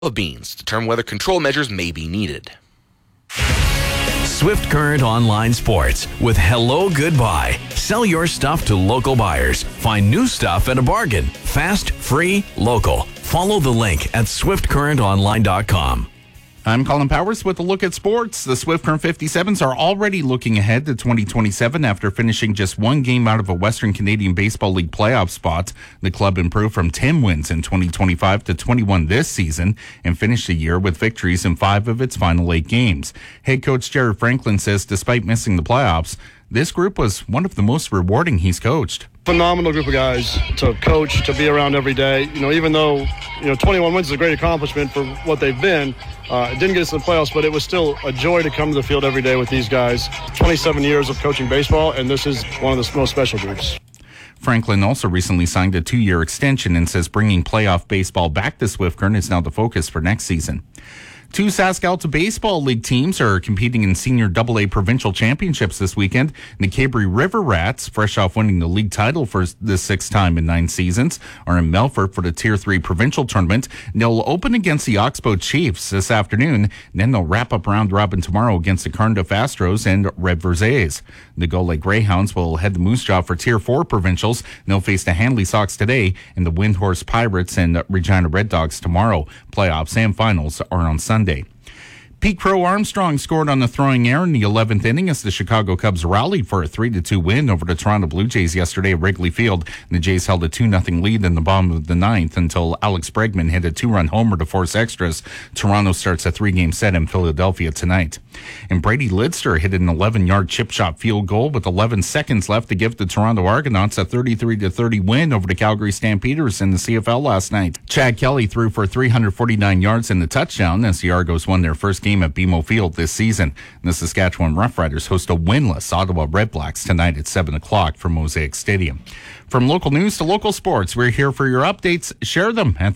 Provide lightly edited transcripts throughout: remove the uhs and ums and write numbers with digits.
of beans to determine whether control measures may be needed. Swift Current Online Sports with Hello Goodbye. Sell your stuff to local buyers. Find new stuff at a bargain. Fast, free, local. Follow the link at swiftcurrentonline.com. I'm Colin Powers with a look at sports. The Swift Current 57s are already looking ahead to 2027 after finishing just one game out of a Western Canadian Baseball League playoff spot. The club improved from 10 wins in 2025 to 21 this season and finished the year with victories in 5 of its final 8 games. Head coach Jared Franklin says despite missing the playoffs, this group was one of the most rewarding he's coached. Phenomenal group of guys to coach, to be around every day. Even though 21 wins is a great accomplishment for what they've been. It didn't get us to the playoffs, but it was still a joy to come to the field every day with these guys. 27 years of coaching baseball, and this is one of the most special groups. Franklin also recently signed a 2-year extension and says bringing playoff baseball back to Swift Current is now the focus for next season. 2 Sask-Alta Baseball League teams are competing in Senior AA Provincial Championships this weekend. The Cabri River Rats, fresh off winning the league title for the 6th time in 9 seasons, are in Melfort for the Tier 3 Provincial Tournament. They'll open against the Oxbow Chiefs this afternoon. Then they'll wrap up round robin tomorrow against the Carnduff Astros and Red Versailles. The Gull Lake Greyhounds will head to Moose Jaw for Tier 4 Provincials. They'll face the Handley Sox today and the Windhorse Pirates and Regina Red Dogs tomorrow. Playoffs and finals are on Sunday. Pete Crow Armstrong scored on the throwing air in the 11th inning as the Chicago Cubs rallied for a 3-2 win over the Toronto Blue Jays yesterday at Wrigley Field. The Jays held a 2-0 lead in the bottom of the 9th until Alex Bregman hit a 2-run homer to force extras. Toronto starts a 3-game set in Philadelphia tonight. And Brady Lidster hit an 11-yard chip shot field goal with 11 seconds left to give the Toronto Argonauts a 33-30 win over the Calgary Stampeders in the CFL last night. Chad Kelly threw for 349 yards and a touchdown as the Argos won their first game at BMO Field this season. The Saskatchewan Roughriders host a winless Ottawa Redblacks tonight at 7 o'clock from Mosaic Stadium. From local news to local sports, we're here for your updates. Share them at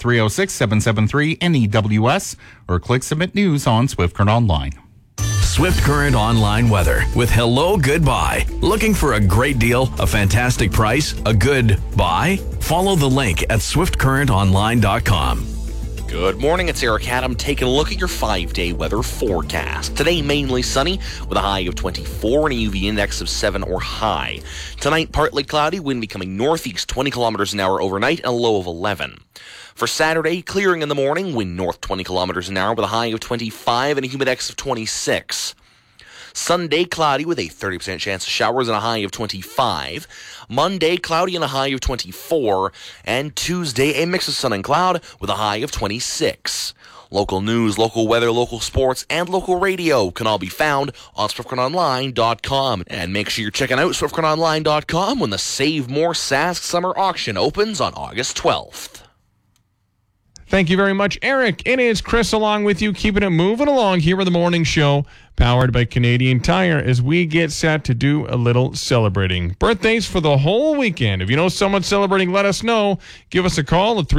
306-773-NEWS or click Submit News on Swift Current Online. Swift Current Online weather with Hello Goodbye. Looking for a great deal, a fantastic price, a good buy? Follow the link at swiftcurrentonline.com. Good morning, it's Eric Adam taking a look at your 5-day weather forecast. Today, mainly sunny with a high of 24 and a UV index of 7 or high. Tonight, partly cloudy, wind becoming northeast 20 kilometers an hour overnight and a low of 11. For Saturday, clearing in the morning, wind north 20 kilometers an hour with a high of 25 and a humidex of 26. Sunday, cloudy with a 30% chance of showers and a high of 25. Monday, cloudy and a high of 24. And Tuesday, a mix of sun and cloud with a high of 26. Local news, local weather, local sports, and local radio can all be found on SwiftCurrentOnline.com. And make sure you're checking out SwiftCurrentOnline.com when the Save More Sask Summer Auction opens on August 12th. Thank you very much, Eric. It is Chris along with you, keeping it moving along here with the morning show, powered by Canadian Tire, as we get set to do a little celebrating. Birthdays for the whole weekend. If you know someone celebrating, let us know. Give us a call at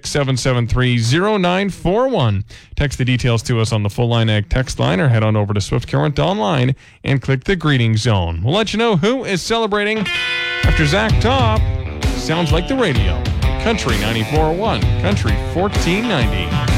306-773-0941. Text the details to us on the Full Line Ag text line or head on over to Swift Current Online and click the greeting zone. We'll let you know who is celebrating after Zach Top. Sounds like the radio. Country 94.1, Country 1490.